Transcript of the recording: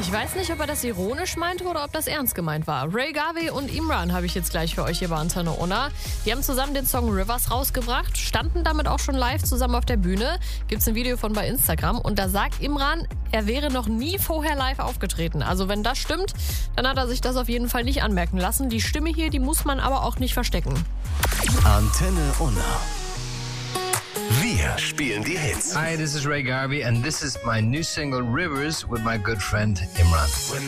Ich weiß nicht, ob er das ironisch meinte oder ob das ernst gemeint war. Ray Garvey und Imran habe ich jetzt gleich für euch hier bei Antenne Unna. Die haben zusammen den Song Rivers rausgebracht, standen damit auch schon live zusammen auf der Bühne. Gibt's ein Video von bei Instagram und da sagt Imran, er wäre noch nie vorher live aufgetreten. Also wenn das stimmt, dann hat er sich das auf jeden Fall nicht anmerken lassen. Die Stimme hier, die muss man aber auch nicht verstecken. Antenne Unna. Wir spielen die Hits. Hi, this is Ray Garvey and this is my new single Rivers with my good friend Imran.